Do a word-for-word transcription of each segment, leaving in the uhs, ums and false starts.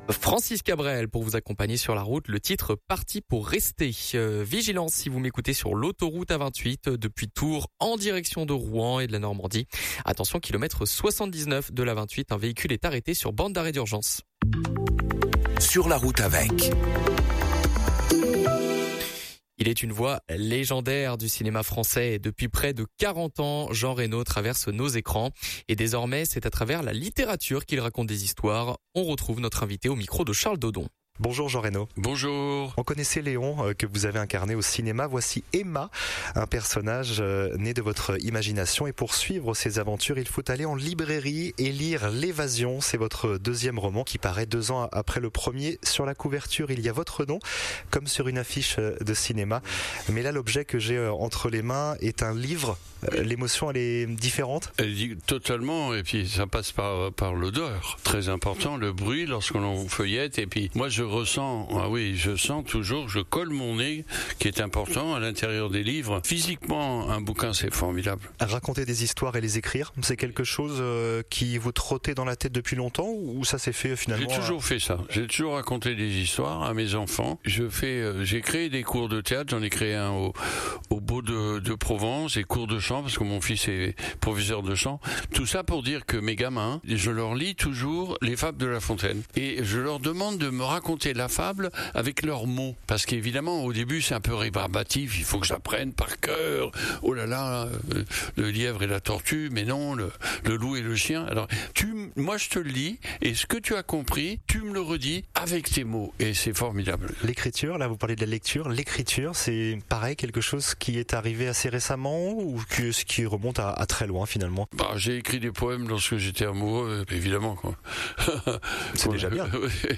Francis Cabrel pour vous accompagner sur la route, le titre Parti pour rester. Euh, vigilance si vous m'écoutez sur l'autoroute A vingt-huit depuis Tours en direction de Rouen et de la Normandie. Attention, kilomètre soixante-dix-neuf de l'A vingt-huit, un véhicule est arrêté sur bande d'arrêt d'urgence. Sur la route avec. Il est une voix légendaire du cinéma français. Depuis près de quarante ans, Jean Reno traverse nos écrans. Et désormais, c'est à travers la littérature qu'il raconte des histoires. On retrouve notre invité au micro de Charles Dodon. Bonjour Jean Reno. Bonjour. On connaissait Léon euh, que vous avez incarné au cinéma. Voici Emma, un personnage euh, né de votre imagination. Et pour suivre ses aventures, il faut aller en librairie et lire L'Évasion. C'est votre deuxième roman qui paraît deux ans après le premier. Sur la couverture, il y a votre nom, comme sur une affiche de cinéma. Mais là, l'objet que j'ai entre les mains est un livre. L'émotion, elle est différente ? Elle dit totalement, et puis ça passe par, par l'odeur. Très important, le bruit lorsqu'on feuillette. Et puis moi, je ressens, ah oui, je sens toujours, je colle mon nez, qui est important à l'intérieur des livres. Physiquement, un bouquin, c'est formidable. Raconter des histoires et les écrire, c'est quelque chose qui vous trottait dans la tête depuis longtemps, ou ça s'est fait finalement ? J'ai toujours fait ça. J'ai toujours raconté des histoires à mes enfants. Je fais, j'ai créé des cours de théâtre. J'en ai créé un au, au Beau de, de Provence, et cours de chant, parce que mon fils est professeur de chant. Tout ça pour dire que mes gamins, je leur lis toujours les fables de La Fontaine. Et je leur demande de me raconter la fable avec leurs mots. Parce qu'évidemment, au début, c'est un peu rébarbatif. Il faut que j'apprenne par cœur. Oh là là, le lièvre et la tortue, mais non, le, le loup et le chien. Alors, tu, moi, je te le lis, et ce que tu as compris, tu me le redis avec tes mots. Et c'est formidable. L'écriture, là, vous parlez de la lecture. L'écriture, c'est pareil, quelque chose qui est arrivé assez récemment, ou que, ce qui remonte à, à très loin, finalement? Bah, j'ai écrit des poèmes lorsque j'étais amoureux, évidemment, quoi. C'est déjà bien.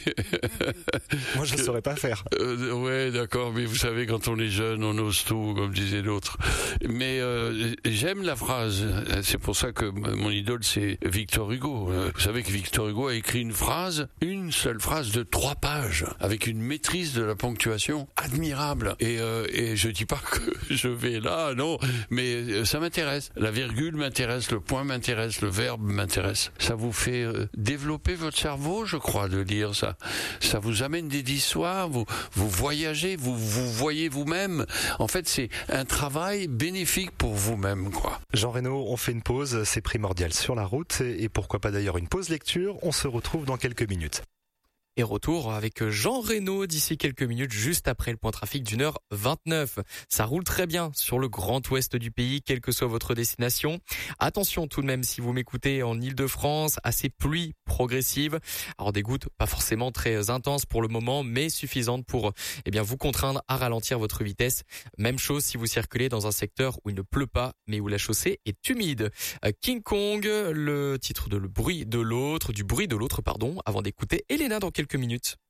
Moi, je ne saurais pas faire. Euh, ouais, d'accord, mais vous savez, quand on est jeune, on ose tout, comme disait l'autre. Mais euh, j'aime la phrase. C'est pour ça que mon idole, c'est Victor Hugo. Vous savez que Victor Hugo a écrit une phrase, une seule phrase de trois pages, avec une maîtrise de la ponctuation admirable. Et, euh, et je dis pas que je vais là, non, mais ça m'intéresse. La virgule m'intéresse, le point m'intéresse, le verbe m'intéresse. Ça vous fait euh, développer votre cerveau, je crois, de lire ça. Ça vous amène des histoires, vous, vous voyagez, vous vous voyez vous-même. En fait, c'est un travail bénéfique pour vous-même, quoi. Jean Reno, on fait une pause, c'est primordial sur la route, et pourquoi pas d'ailleurs une pause lecture. On se retrouve dans quelques minutes. Et retour avec Jean Reno d'ici quelques minutes, juste après le point trafic d'une heure vingt-neuf. Ça roule très bien sur le grand ouest du pays, quelle que soit votre destination. Attention tout de même, si vous m'écoutez en Île-de-France, à ces pluies progressives. Alors des gouttes pas forcément très intenses pour le moment, mais suffisantes pour eh bien vous contraindre à ralentir votre vitesse. Même chose si vous circulez dans un secteur où il ne pleut pas, mais où la chaussée est humide. King Kong, le titre de Le bruit de l'autre, du bruit de l'autre, pardon, avant d'écouter Elena dans quelques minutes.